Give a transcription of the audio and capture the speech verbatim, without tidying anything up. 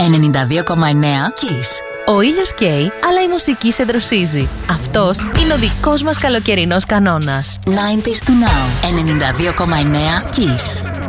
ενενήντα δύο κόμμα εννέα Kiss. Ο ήλιος καίει, αλλά η μουσική σε δροσίζει. Αυτός είναι ο δικός μας καλοκαιρινός κανόνας. ενενήντα to Now, ενενήντα δύο κόμμα εννέα Kiss.